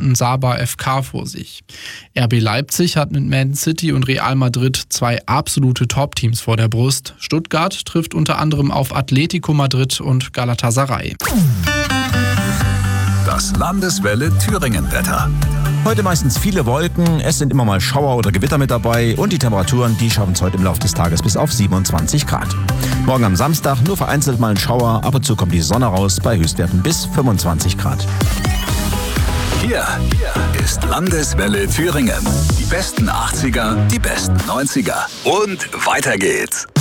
unbekannten Sabah FK vor sich. RB Leipzig hat mit Man City und Real Madrid 2 absolute Top-Teams vor der Brust. Stuttgart trifft unter anderem auf Atletico Madrid und Galatasaray. Das Landeswelle Thüringen-Wetter. Heute meistens viele Wolken, es sind immer mal Schauer oder Gewitter mit dabei und die Temperaturen, die schaffen es heute im Laufe des Tages bis auf 27 Grad. Morgen am Samstag nur vereinzelt mal ein Schauer, ab und zu kommt die Sonne raus bei Höchstwerten bis 25 Grad. Hier ist Landeswelle Thüringen. Die besten 80er, die besten 90er und weiter geht's.